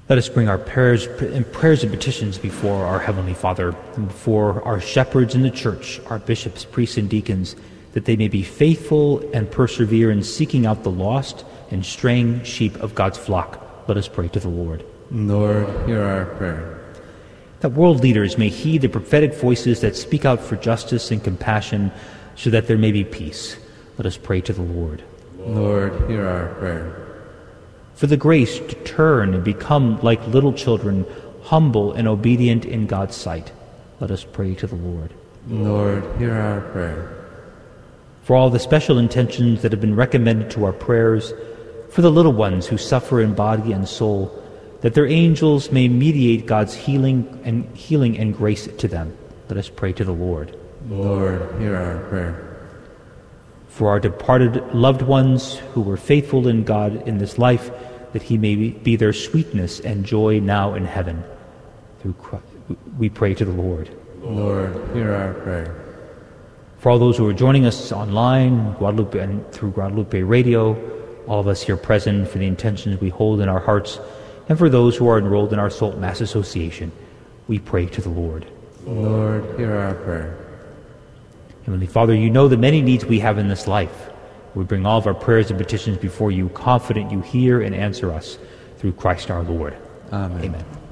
Let us bring our prayers and petitions before our Heavenly Father, and before our shepherds in the church, our bishops, priests, and deacons, that they may be faithful and persevere in seeking out the lost and straying sheep of God's flock. Let us pray to the Lord. Lord, hear our prayer. That world leaders may heed the prophetic voices that speak out for justice and compassion, so that there may be peace. Let us pray to the Lord. Lord, hear our prayer. For the grace to turn and become like little children, humble and obedient in God's sight. Let us pray to the Lord. Lord, hear our prayer. For all the special intentions that have been recommended to our prayers, for the little ones who suffer in body and soul, that their angels may mediate God's healing and grace to them. Let us pray to the Lord. Lord, hear our prayer. For our departed loved ones who were faithful in God in this life, that he may be their sweetness and joy now in heaven. Through Christ, we pray to the Lord. Lord, hear our prayer. For all those who are joining us online, Guadalupe and through Guadalupe Radio, all of us here present, for the intentions we hold in our hearts, and for those who are enrolled in our Salt Mass Association, we pray to the Lord. Lord, hear our prayer. Heavenly Father, you know the many needs we have in this life. We bring all of our prayers and petitions before you, confident you hear and answer us through Christ our Lord. Amen. Amen.